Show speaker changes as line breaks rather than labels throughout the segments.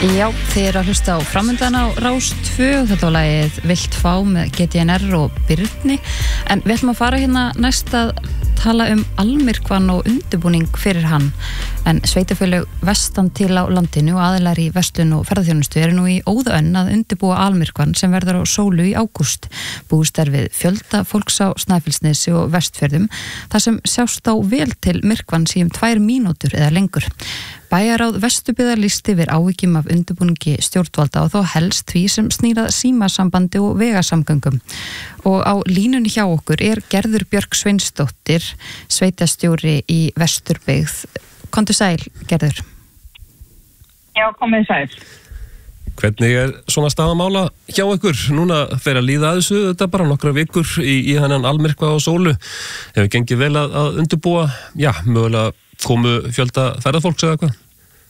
Já, þið eru að hlusta á Framundan á Rás 2. Þetta var lagið Vilt fá með GTNR og Birni. En við ætlum að fara hérna næst að tala almyrkvann og undirbúning fyrir hann. En sveitarfélög vestan til á landinu og aðilar í verslun og ferðaþjónustu eru nú í óðaönn að undirbúa almyrkvann sem verður á Sólu í ágúst. Búist er við fjölda fólks á Snæfellsnesi og Vestfjörðum þar sem sjást á vel til myrkvanns í 2 mínútur eða lengur. Bæjaráð Vesturbyggðar lýsti yfir áhyggjum af undirbúningi stjórnvalda og þó helst því sem snýrað símasambandi og vegasamgöngum. Og á línunni hjá okkur er Gerður Björk Sveinsdóttir, sveitarstjóri í Vesturbyggð. Komdu sæl, Gerður.
Já, komið sæl.
Hvernig er svona staðamála hjá ykkur? Núna fer að líða að þessu, þetta bara nokkra vikur í hennan almyrkva á Sólu. Hefur gengið vel að undirbúa, mögulega komu fjölda ferðafólks eða hvað?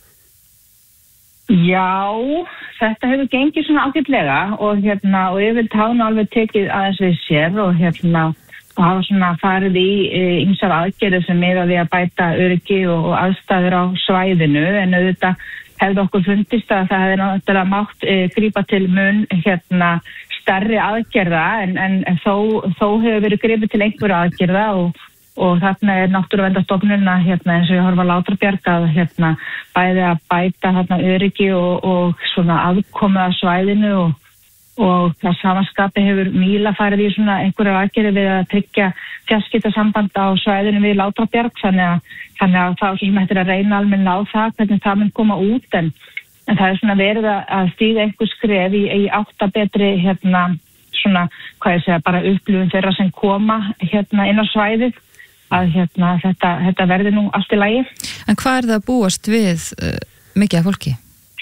Já, þetta hefur gengið svona ágætlega og yfirleitt hafa nú alveg tekið aðeins við sér og hafa svona farið í ýmsar aðgerðir sem miða við að bæta öryggi og aðstæður á svæðinu, en auðvitað hefði okkur fundist að það hefði náttúrulega mátt grípa til mun stærri aðgerða en þó hefur verið gripið til einhverja aðgerða og þarna er Náttúruverndastofnun eins og ég horfa á Látrabjarg að bæði að bæta öryggi og svona aðkomu að svæðinu og það samanskapi hefur Míla farið í svona einhverjar aðgerðir við að tryggja fjarskiptasamband á svæðinu við Látrabjarg, þannig að það sem hættir að reyna almennilega á það hvernig það mun koma út en það er svona verið að stíga einhver skref í átta betri svona, hvað ég segja, bara upplifun þeirra sem koma inn á svæðið að þetta verði nú allt í lagi.
En hvað er það að búast við mikið af fólki?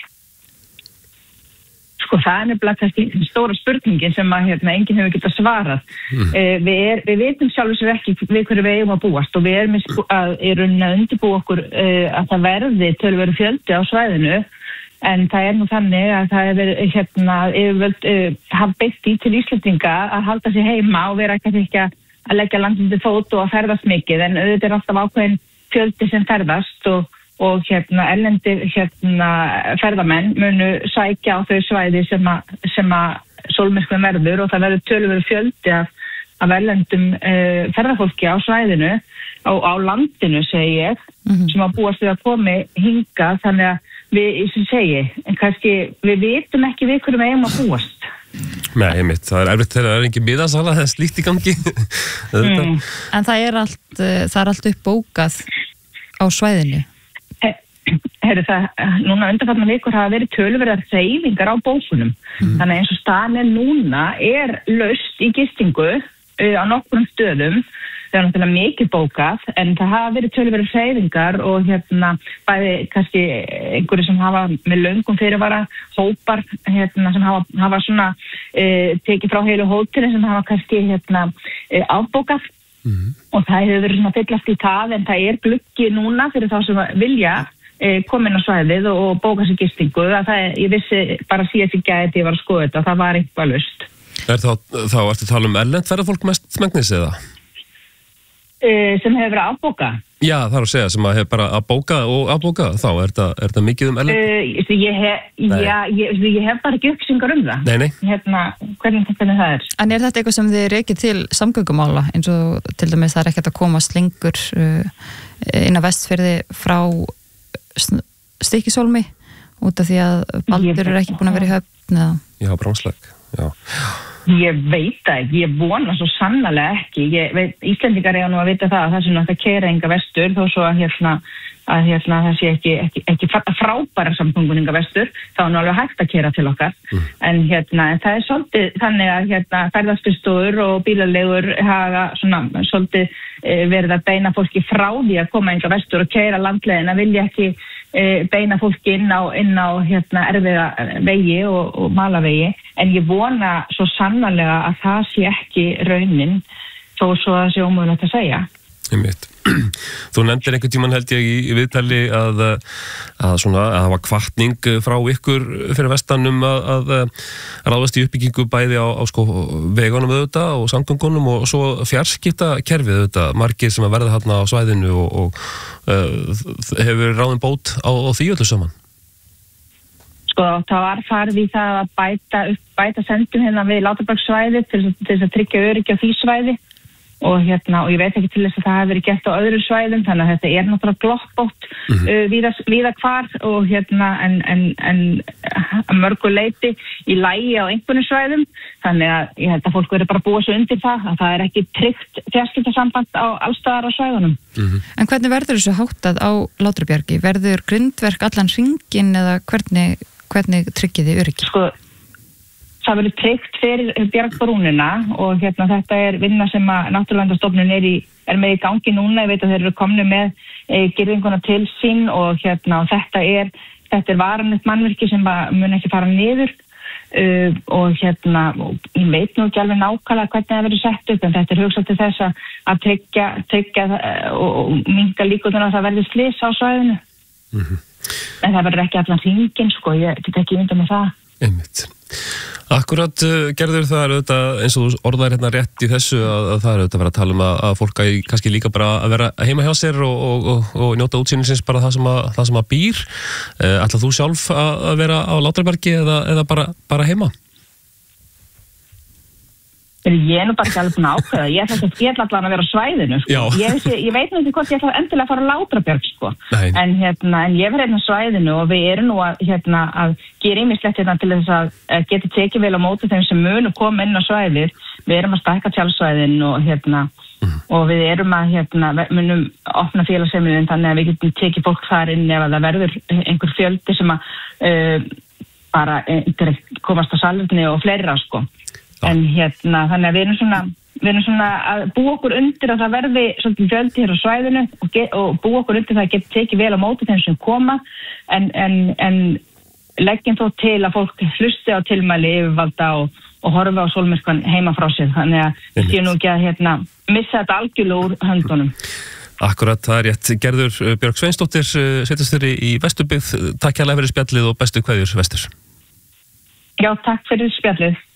Sko það er nefnilega kannski stóra spurningin sem að enginn hefur getað svarað. Við vitum sjálfur sér ekki við hverju við eigum að búast og við erum að undirbúa okkur að það verði töluverður fjöldi á svæðinu, en það er nú þannig að það er yfirvöld hafa beitt í til Íslendinga að halda sig heima og vera ekki að leggja landið til fót og að ferðast mikið, en auðvitað er alltaf ákveðin fjöldi sem ferðast og erlendir ferðamenn munu sækja á þau svæði sem að sólmyrkvinn verður og það verður töluverður fjöldi af erlendum ferðafólki á svæðinu og á landinu segi ég, sem að búast við að komi hinga, þannig að við, sem segi, en kannski við vitum ekki við hverjum eigum að búast.
Nei, einmitt, það er erfitt þegar það er engin miðasala, það er slíkt í gangi.
En það er allt uppbókað á svæðinu?
Núna undanfarna vikur hafa verið töluverðar hreyfingar á bókunum. Þannig eins og staðan núna er laust í gistingu á nokkrum stöðum. Það er náttúrulega mikið bókað, en það hafa verið töluverðar hreyfingar og bæði kannski einhverju sem hafa með löngum fyrirvara hópar sem hafa svona tekið frá heilu hótelin sem hafa kannski afbókað og það hefur verið svona fyllast í það, en það er gluggi núna fyrir þá sem vilja koma inn á svæðið og bóka sér gistingu. Ég vissi bara síðast í gær þegar ég var að skoða þetta og það var eitthvað laust.
Þá ertu að tala erlent ferðafólk mest megnis eða?
Sem hefur verið að bóka?
Já, það er að segja sem að hefur bara að bóka og að bóka, þá er þetta mikið erlent?
Ég hef bara ekki upplýsingar það.
Nei.
Hvernig það er.
En er þetta eitthvað sem þið rekið til samgöngumála, eins og til dæmis það er ekkert að komast lengur inn á Vestfirði frá Stykkishólmi út af því að Baldur er ekki búin að vera í höfn eða?
Já, Brjánslæk, já.
Ég veit það ekki, ég vona svo sannarlega ekki. Íslendingar eiga nú að vita það að það sé náttúrulega að keyra enga vestur, þó svo að það sé ekki frábæra samgönguninga vestur, þá er nú alveg hægt að keyra til okkar. En það er svolítið þannig að ferðaskrifstofur og bílalegur hafa svolítið verið að beina fólki frá því að koma enga vestur og keyra landleiðina, vilja ekki beina fólki inn á erfiða vegi og malavegi, en ég vona svo sannarlega að það sé ekki raunin, þó svo að það sé ómögulegt að segja.
Einmitt. Þú nefndir einhvern tímann held ég í viðtali að hafa hvatning frá ykkur fyrir vestanum að ráðast í uppbyggingu bæði á vegunum auðvitað og samgöngunum og svo fjarskiptakerfið auðvitað, margir sem að verða þarna á svæðinu og hefur ráðin bót á því öllu saman.
Sko, það var farið í það að bæta sendum hérna við Látrabjargssvæði til þess að tryggja öryggi á því svæði og ég veit ekki til þess að það hefur verið gert á öðru svæðum, þannig að þetta náttúrulega gloppótt víða hvar og en mörgu leyti í lagi á einhvern svæðum, þannig að ég held að fólk verður bara búa svo undir það að það ekki tryggt fjarskiptasamband á allstaðar á svæðunum.
En hvernig verður þessu háttað á Látrabjargi? Verður grindverk allan hringinn eða hvernig tryggið þið öryggi?
Sko, það verður tryggt fyrir bjargbrúnina og þetta vinna sem að Náttúruverndarstofnun er með í gangi núna. Ég veit að þeir eru komni með girðinguna til sín og þetta er varanlegt mannvirki sem mun ekki fara niður og ég veit nú ekki alveg nákvæmlega hvernig það verður sett upp, en þetta er hugsað til þess að tryggja og minnka líkurnar að það verður slys á svæðinu. En það verður ekki allan hringinn, sko, ég get ekki undan með það.
Einmitt. Akkurat, Gerður, það er auðvitað eins og þú orðaðir hérna rétt í þessu að það er auðvitað að vera að tala um að fólk kannski líka bara að vera heima hjá sér og njóta útsýnisins bara það sem að býr. Ætlar þú sjálf að vera á Látrabjargi eða bara heima?
Ég er nú bara ekki alveg búin að ákveða. Ég ætla allan að vera á svæðinu, sko. Ég veit nú ekki hvort ég ætla endilega að fara á Látrabjarg, sko. En ég verð á svæðinu og við erum nú að gera ýmislegt til þess að geta tekið vel á móti þeim sem munu koma inn á svæðið. Við erum að stækka tjaldssvæðin og við erum að munum opna félagsheimilin þannig að við getum tekið fólk þar inn ef það verður einhver fjöldi sem að bara komast á salerni og fleira, sko. En þannig að við erum svona að búa okkur undir að það verði svolítið fjöldi hér á svæðinu og búa okkur undir það að geta tekið vel á móti þeim sem koma en leggjum þó til að fólk hlusti á tilmæli yfirvalda og horfa á sólmyrkvan heima frá sér, þannig að við séum nú ekki að missa þetta algjörlega úr höndunum.
Akkurat, það er rétt. Gerður Björg Sveinsdóttir, sveitarstjóri í Vesturbyggð, takk hérlega fyrir spjallið og bestu kveðjur vestur.
Já, takk fyrir spjallið.